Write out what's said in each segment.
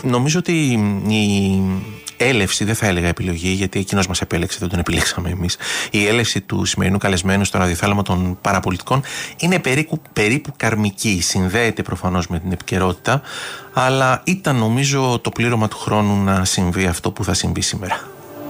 Νομίζω ότι η έλευση, δεν θα έλεγα επιλογή, γιατί εκείνος μας επέλεξε, δεν τον επιλέξαμε εμείς. Η έλευση του σημερινού καλεσμένου στο ραδιοθάλαμο των παραπολιτικών είναι περίπου καρμική. Συνδέεται προφανώς με την επικαιρότητα, αλλά ήταν νομίζω το πλήρωμα του χρόνου να συμβεί αυτό που θα συμβεί σήμερα.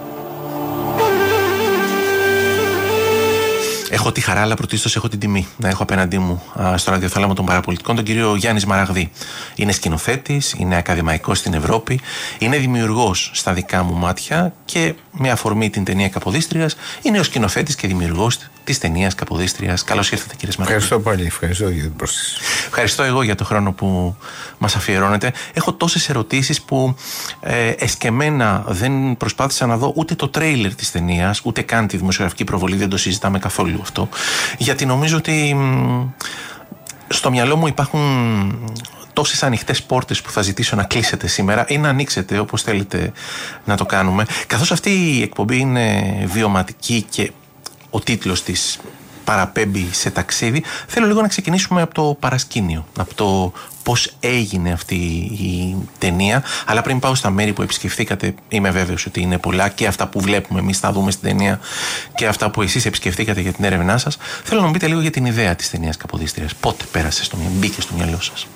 Έχω τη χαρά, αλλά πρωτίστως έχω την τιμή να έχω απέναντί μου στο ραδιοθάλαμο των παραπολιτικών τον κύριο Γιάννη Σμαραγδί. Είναι σκηνοθέτης, είναι ακαδημαϊκός στην Ευρώπη, είναι δημιουργός στα δικά μου μάτια και με αφορμή την ταινία Καποδίστριας είναι ο σκηνοθέτης και δημιουργός της ταινίας Καποδίστριας. Καλώς ήρθατε, κύριε Σμαραγδί. Ευχαριστώ πολύ, ευχαριστώ για την πρόσθεση. Ευχαριστώ εγώ για το χρόνο που μας αφιερώνετε. Έχω τόσες ερωτήσεις που εσκεμμένα δεν προσπάθησα να δω ούτε το τρέιλερ της ταινίας, ούτε καν τη δημοσιογραφική προβολή, δεν το συζητάμε καθόλου αυτό. Γιατί νομίζω ότι στο μυαλό μου υπάρχουν τόσες ανοιχτές πόρτες που θα ζητήσω να κλείσετε σήμερα ή να ανοίξετε, όπως θέλετε να το κάνουμε. Καθώς αυτή η εκπομπή είναι βιωματική και ο τίτλος της παραπέμπει σε ταξίδι, θέλω λίγο να ξεκινήσουμε από το παρασκήνιο, από το πώς έγινε αυτή η ταινία. Αλλά πριν πάω στα μέρη που επισκεφθήκατε, είμαι βέβαιος ότι είναι πολλά, και αυτά που βλέπουμε εμείς θα δούμε στην ταινία και αυτά που εσείς επισκεφθήκατε για την έρευνά σας. Θέλω να μου πείτε λίγο για την ιδέα της ταινίας Καποδίστριας. Πότε μπήκε στο μυαλό σας?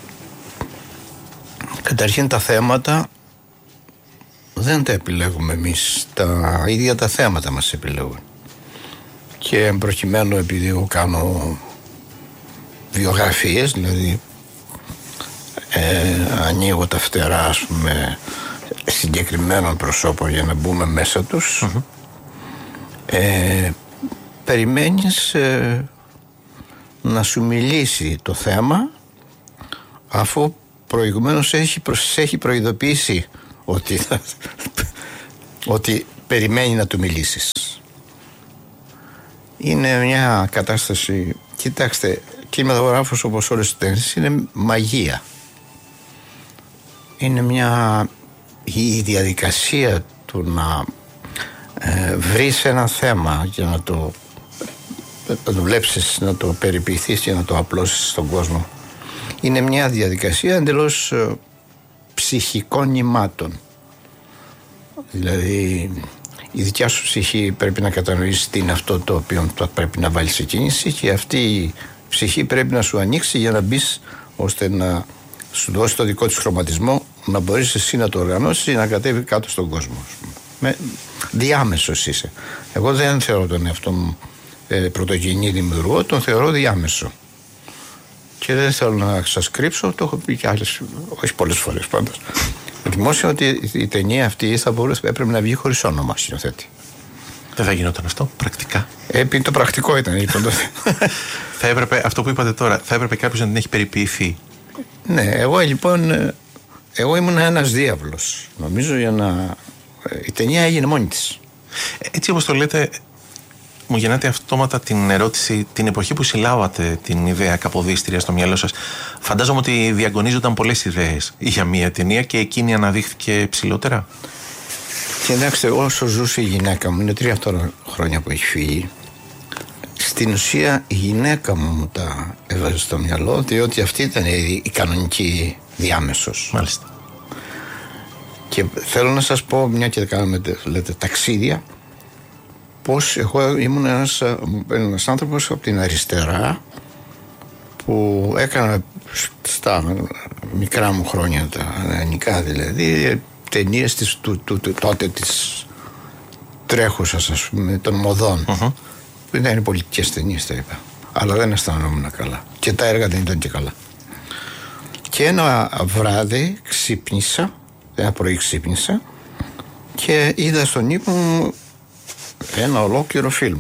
Καταρχήν, τα θέματα δεν τα επιλέγουμε εμείς. Τα ίδια τα θέματα μας επιλέγουν. Και προκειμένου, επειδή εγώ κάνω βιογραφίες, δηλαδή ανοίγω τα φτερά, ας πούμε, συγκεκριμένων προσώπων για να μπούμε μέσα τους, περιμένεις να σου μιλήσει το θέμα, αφού προηγουμένως έχει προειδοποιήσει ότι περιμένει να του μιλήσεις. Είναι μια κατάσταση, κοιτάξτε, κινηματογράφος όπως όλες τις ταινίες είναι μαγεία. Είναι η διαδικασία του να βρεις ένα θέμα και να το βλέψεις, να το περιποιηθείς και να το απλώσεις στον κόσμο. Είναι μια διαδικασία εντελώς ψυχικών νημάτων. Δηλαδή η δικιά σου ψυχή πρέπει να κατανοήσει τι είναι αυτό το οποίο πρέπει να βάλει σε κίνηση, και αυτή η ψυχή πρέπει να σου ανοίξει για να μπεις, ώστε να σου δώσει το δικό της χρωματισμό, να μπορείς εσύ να το οργανώσεις ή να κατέβει κάτω στον κόσμο. Διάμεσος είσαι. Εγώ δεν θεωρώ τον εαυτό μου πρωτογενή δημιουργό, τον θεωρώ διάμεσο. Και δεν θέλω να σας κρύψω, το έχω πει και άλλες, όχι πολλές φορές πάντως, δημόσια, ότι η ταινία αυτή έπρεπε να βγει χωρίς όνομα σκηνοθέτη. Δεν θα γινόταν αυτό πρακτικά? Το πρακτικό ήταν λοιπόν. Θα έπρεπε, αυτό που είπατε τώρα, θα έπρεπε κάποιος να την έχει περιποιηθεί. Ναι, εγώ ήμουν ένας διάβλος, νομίζω, για να... Η ταινία έγινε μόνη της. Έτσι όπως το λέτε, μου γεννάται αυτόματα την ερώτηση, την εποχή που συλλάβατε την ιδέα Καποδίστρια στο μυαλό σας. Φαντάζομαι ότι διαγωνίζονταν πολλές ιδέες για μία ταινία και εκείνη αναδείχθηκε ψηλότερα. Κοιτάξτε, όσο ζούσε η γυναίκα μου, είναι 3 τώρα χρόνια που έχει φύγει, στην ουσία η γυναίκα μου τα έβαζε στο μυαλό, διότι αυτή ήταν η κανονική διάμεσος. Μάλιστα. Και θέλω να σας πω, μια και κάνουμε, λέτε, ταξίδια, πως εγώ ήμουν ένας άνθρωπος από την αριστερά που έκανα στα μικρά μου χρόνια, τα νεανικά δηλαδή, ταινίες τότε της τρέχουσας, ας πούμε, των μοδών, που ήταν οι πολιτικές ταινίες, τα είπα, αλλά δεν αισθανόμουν καλά και τα έργα δεν ήταν και καλά. Και ένα βράδυ ένα πρωί ξύπνησα και είδα στον ύπνο μου ένα ολόκληρο φιλμ,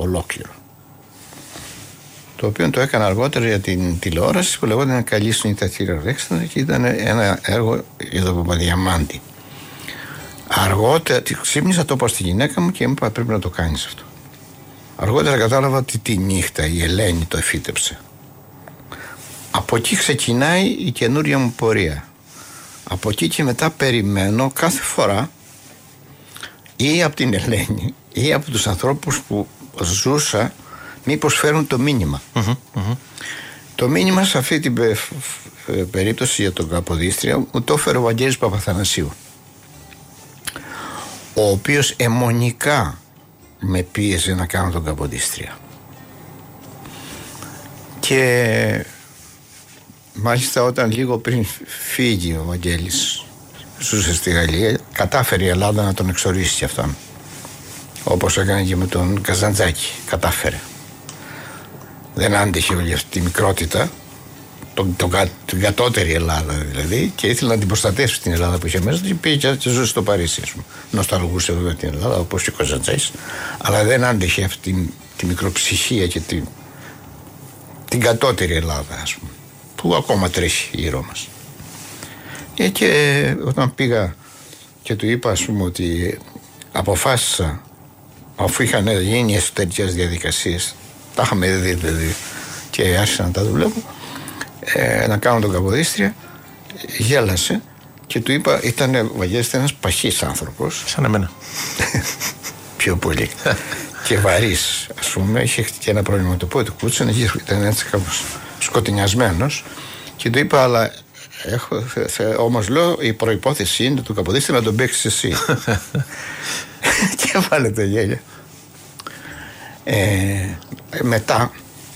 το οποίο το έκανα αργότερα για την τηλεόραση, που λεγόταν «Καλή συνηθατήρα Ρέξτανα», και ήταν ένα έργο για τον Παπαδιαμάντη. Αργότερα ξύπνησα, το είπα στη γυναίκα μου και μου είπα πρέπει να το κάνεις αυτό. Αργότερα κατάλαβα ότι τη νύχτα η Ελένη το εφύτεψε. Από εκεί ξεκινάει η καινούρια μου πορεία. Από εκεί και μετά περιμένω κάθε φορά ή από την Ελένη ή από τους ανθρώπους που ζούσα μήπως φέρουν το μήνυμα. Το μήνυμα σε αυτή την περίπτωση για τον Καποδίστρια μου το έφερε ο Βαγγέλης Παπαθανασίου, ο οποίος αιμονικά με πίεζε να κάνω τον Καποδίστρια. Και μάλιστα όταν λίγο πριν φύγει ο Βαγγέλης, ζούσε στη Γαλλία, κατάφερε η Ελλάδα να τον εξορίσει κι αυτόν, όπως έκανε και με τον Καζαντζάκη. Κατάφερε. Δεν άντεχε όλη αυτή τη μικρότητα, την κατώτερη Ελλάδα δηλαδή, και ήθελε να την προστατεύσει την Ελλάδα που είχε μέσα και πήγε και ζούσε στο Παρίσι, ας πούμε. Νοσταλγούσε βέβαια την Ελλάδα, όπως και ο Καζαντζάκης, αλλά δεν άντεχε αυτή τη μικροψυχία και την κατώτερη Ελλάδα, ας πούμε, που ακόμα τρέχει γύρω μας. Και όταν πήγα και του είπα, ας πούμε, ότι αποφάσισα, αφού είχαν γίνει εσωτερικές διαδικασίες, τα είχαμε δει δηλαδή και άρχισα να τα δουλεύω, να κάνω τον Καποδίστρια, γέλασε και του είπα, ο Βαγγέλης ήταν ένας παχής άνθρωπος. Σαν εμένα. Πιο πολύ. Και βαρύς, ας πούμε, είχε και ένα πρόβλημα με το πόδι του κούτσανε, ήταν έτσι κάπως σκοτεινιασμένος, και του είπα, αλλά όμως λέω, η προϋπόθεση είναι του Καποδίστρια να τον παίξεις εσύ. Και βάλε το γέλιο. Μετά,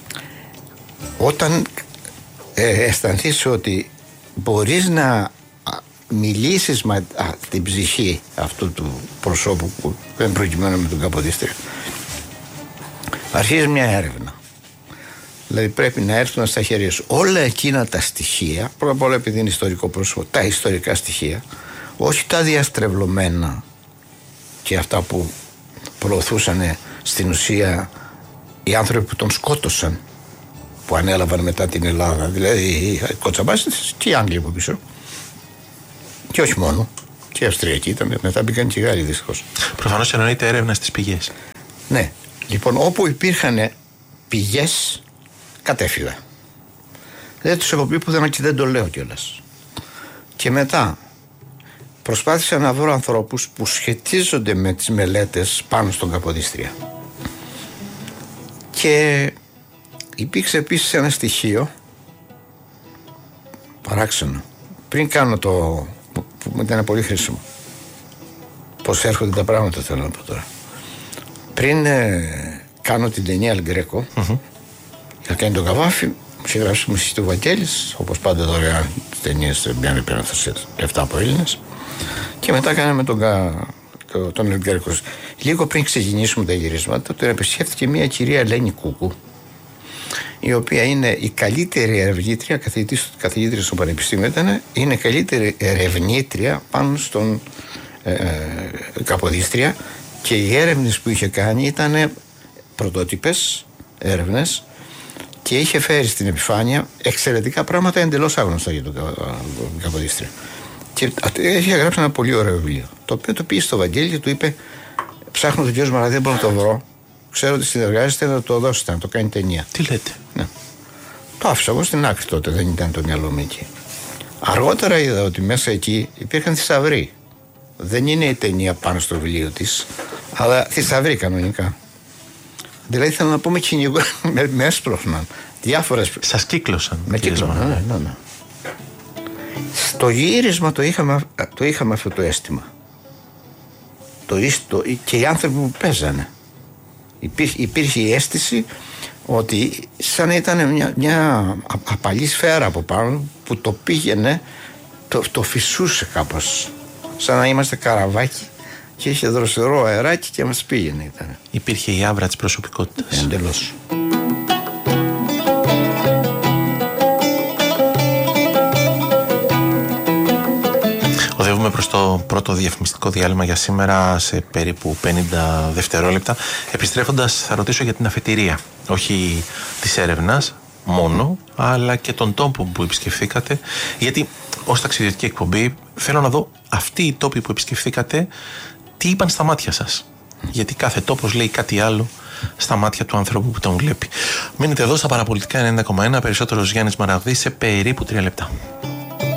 όταν αισθανθείς ότι μπορείς να μιλήσεις με την ψυχή αυτού του προσώπου που δεν προκειμένου με τον Καποδίστρια, αρχίζει μια έρευνα. Δηλαδή πρέπει να έρθουν στα χέρια σου όλα εκείνα τα στοιχεία, πρώτα απ' όλα επειδή είναι ιστορικό πρόσωπο, τα ιστορικά στοιχεία, όχι τα διαστρεβλωμένα και αυτά που προωθούσαν στην ουσία οι άνθρωποι που τον σκότωσαν, που ανέλαβαν μετά την Ελλάδα, δηλαδή οι Κοτσαμπάσιδες και οι Άγγλοι από πίσω. Και όχι μόνο, και οι Αυστριακοί ήταν, μετά μπήκαν και οι Γάλλοι δυστυχώς. Προφανώς εννοείται έρευνα στις πηγές. Ναι, λοιπόν, όπου υπήρχαν πηγές, κατέφυγα. Δεν τους έχω πει πουθενά και δεν το λέω κιόλας. Και μετά προσπάθησα να βρω ανθρώπους που σχετίζονται με τις μελέτες πάνω στον Καποδίστρια. Και υπήρξε επίσης ένα στοιχείο παράξενο. Πριν κάνω το, που μου ήταν πολύ χρήσιμο, πώς έρχονται τα πράγματα, θέλω να πω τώρα. Πριν κάνω την ταινία El Greco, είχα κάνει τον Καβάφη, μου είχε γράψει μουσική του Βαγγέλης, όπως πάντα δωρεάν τις ταινίες δεν πιάνει πέραν λεφτά από Έλληνες. Και μετά κάναμε τον El Greco. Λίγο πριν ξεκινήσουμε τα γυρίσματα, τον επισκέφθηκε μια κυρία Ελένη Κούκου, η οποία είναι η καλύτερη ερευνήτρια, καθηγήτρια στο Πανεπιστήμιο ήταν, είναι καλύτερη ερευνήτρια πάνω στον Καποδίστρια, και οι έρευνες που είχε κάνει ήταν πρωτότυπες έρευνες και είχε φέρει στην επιφάνεια εξαιρετικά πράγματα εντελώς άγνωστα για τον Καποδίστρια. Και είχε γράψει ένα πολύ ωραίο βιβλίο, το οποίο το πήγε στο Βαγγέλη και του είπε, ψάχνω τον κύριο Σμαραγδί, δεν μπορώ να το βρω, ξέρω ότι συνεργάζεστε, να το δώσετε, να το κάνει ταινία. Τι λέτε? Ναι. Το άφησα εγώ στην άκρη τότε, δεν ήταν το μυαλό μου εκεί. Αργότερα είδα ότι μέσα εκεί υπήρχαν θησαυροί. Δεν είναι η ταινία πάνω στο βιβλίο της, αλλά θησαυροί κανονικά. Δηλαδή θέλω να πούμε κυνηγό, με έσπροχναν διάφορες. Σας κύκλωσαν. Με κύκλωσαν, ναι. Στο γύρισμα το είχαμε αυτό το αίσθημα. Και οι άνθρωποι που παίζανε. Υπήρχε η αίσθηση ότι σαν να ήταν μια απαλή σφαίρα από πάνω που το πήγαινε, το φυσούσε κάπως. Σαν να είμαστε καραβάκι και είχε δροσερό αεράκι και μας πήγαινε. Υπήρχε η άβρα της προσωπικότητας. Εντελώς. Οδεύουμε προς το πρώτο διαφημιστικό διάλειμμα για σήμερα σε περίπου 50 δευτερόλεπτα. Επιστρέφοντας θα ρωτήσω για την αφετηρία, όχι της έρευνας μόνο, αλλά και τον τόπο που επισκεφθήκατε, γιατί ως ταξιδιωτική εκπομπή θέλω να δω αυτοί οι τόποι που επισκεφθήκατε τι είπαν στα μάτια σας, γιατί κάθε τόπος λέει κάτι άλλο στα μάτια του ανθρώπου που τον βλέπει. Μείνετε εδώ στα Παραπολιτικά 90,1, περισσότερος Γιάννης Μαραγδής σε περίπου 3 λεπτά.